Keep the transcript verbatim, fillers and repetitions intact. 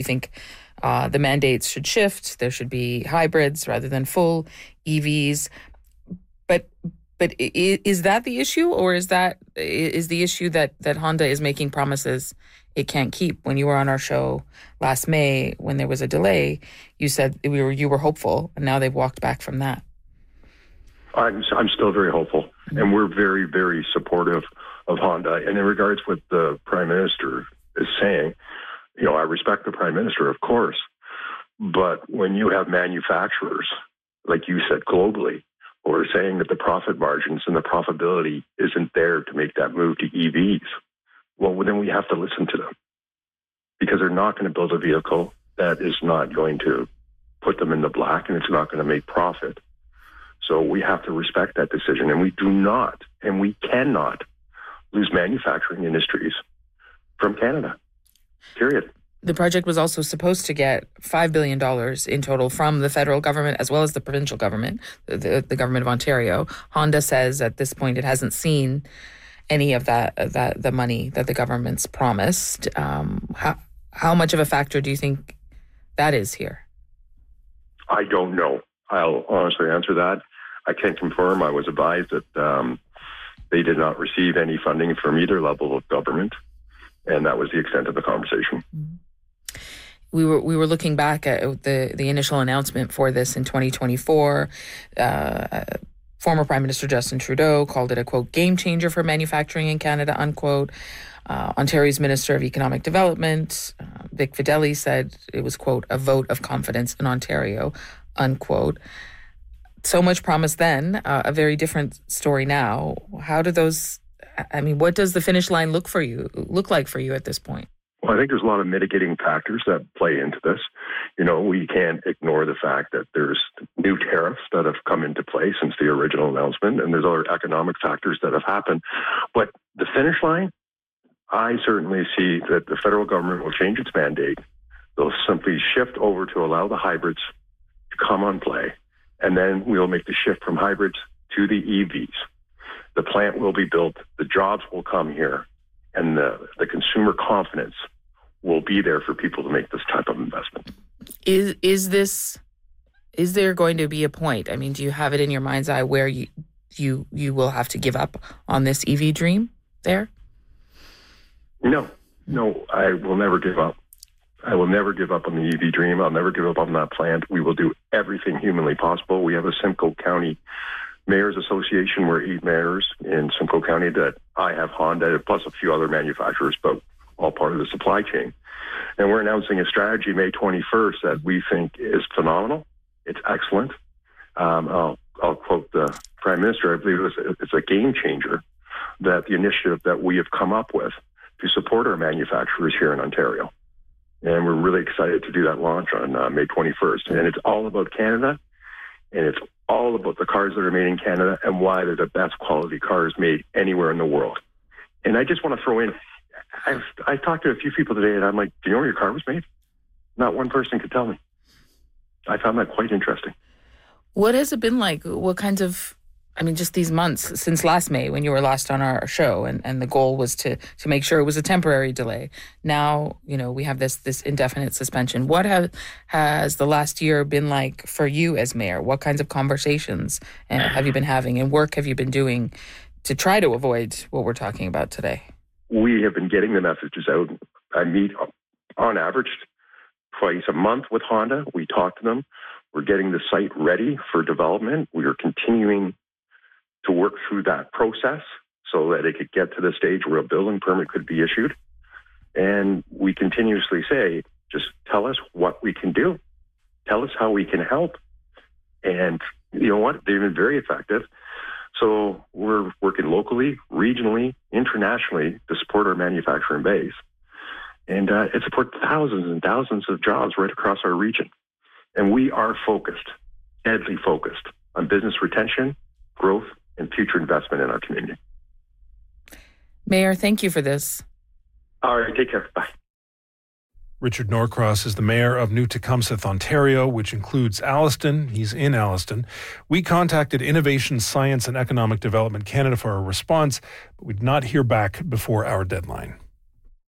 think uh, the mandates should shift. There should be hybrids rather than full E Vs. But but is that the issue, or is that is the issue that, that Honda is making promises it can't keep? When you were on our show last May, when there was a delay, you said we were you were hopeful, and now they've walked back from that. I'm I'm still very hopeful, mm-hmm. and we're very, very supportive of Honda. And in regards to what the Prime Minister is saying, you know, I respect the Prime Minister, of course, but when you have manufacturers, like you said, globally, who are saying that the profit margins and the profitability isn't there to make that move to E Vs, well, then we have to listen to them, because they're not going to build a vehicle that is not going to put them in the black, and it's not going to make profit. So we have to respect that decision, and we do not, and we cannot lose manufacturing industries from Canada, period. The project was also supposed to get five billion dollars in total from the federal government as well as the provincial government, the, the government of Ontario. Honda says at this point it hasn't seen any of that, that the money that the government's promised. Um, how, how much of a factor do you think that is here? I don't know. I'll honestly answer that. I can confirm I was advised that um, they did not receive any funding from either level of government, and that was the extent of the conversation. Mm-hmm. We were we were looking back at the, the initial announcement for this in twenty twenty-four. Uh, former Prime Minister Justin Trudeau called it a, quote, game changer for manufacturing in Canada, unquote. Uh, Ontario's Minister of Economic Development, uh, Vic Fedeli, said it was, quote, a vote of confidence in Ontario, unquote. So much promise then, uh, a very different story now. How do those, I mean, what does the finish line look for you, look like for you at this point? Well, I think there's a lot of mitigating factors that play into this. You know, we can't ignore the fact that there's new tariffs that have come into play since the original announcement, and there's other economic factors that have happened. But the finish line, I certainly see that the federal government will change its mandate. They'll simply shift over to allow the hybrids to come on play, and then we'll make the shift from hybrids to the E Vs. The plant will be built, the jobs will come here, and the, the consumer confidence will be there for people to make this type of investment. Is is this, is there going to be a point? I mean, do you have it in your mind's eye where you you you will have to give up on this E V dream there? No, no, I will never give up. I will never give up on the E V dream. I'll never give up on that plant. We will do everything humanly possible. We have a Simcoe County Mayors Association. We're eight mayors in Simcoe County that I have Honda, plus a few other manufacturers, but all part of the supply chain. And we're announcing a strategy May twenty-first that we think is phenomenal. It's excellent. Um, I'll, I'll quote the Prime Minister. I believe it's, it's a game changer, that the initiative that we have come up with to support our manufacturers here in Ontario. And we're really excited to do that launch on uh, May twenty-first. And it's all about Canada, and it's all about the cars that are made in Canada and why they're the best quality cars made anywhere in the world. And I just want to throw in, I've, I've talked to a few people today, and I'm like, do you know where your car was made? Not one person could tell me. I found that quite interesting. What has it been like? What kinds of, I mean, just these months since last May when you were last on our show, and, and the goal was to to make sure it was a temporary delay. Now, you know, we have this this indefinite suspension. What have, has the last year been like for you as mayor? What kinds of conversations uh, have you been having, and work have you been doing to try to avoid what we're talking about today? We have been getting the messages out. I meet on average twice a month with Honda. We talk to them. We're getting the site ready for development. We are continuing to work through that process so that it could get to the stage where a building permit could be issued. And we continuously say, just tell us what we can do. Tell us how we can help. And you know what? They've been very effective. So we're working locally, regionally, internationally to support our manufacturing base. And uh, it supports thousands and thousands of jobs right across our region. And we are focused, deadly focused on business retention, growth, and future investment in our community. Mayor, thank you for this. All right, take care. Bye. Richard Norcross is the mayor of New Tecumseth, Ontario, which includes Alliston. He's in Alliston. We contacted Innovation, Science and Economic Development Canada for a response, but we did not hear back before our deadline.